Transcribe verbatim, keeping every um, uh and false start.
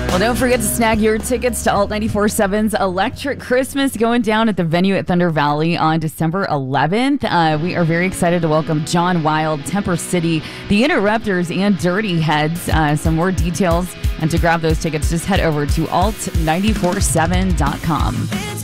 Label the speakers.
Speaker 1: Well, don't forget to snag your tickets to Alt ninety-four point seven's Electric Christmas going down at the venue at Thunder Valley on December eleventh. Uh, we are very excited to welcome John Wild, Temper City, The Interrupters, and Dirty Heads. Uh, some more details, and to grab those tickets, just head over to alt nine four seven dot com.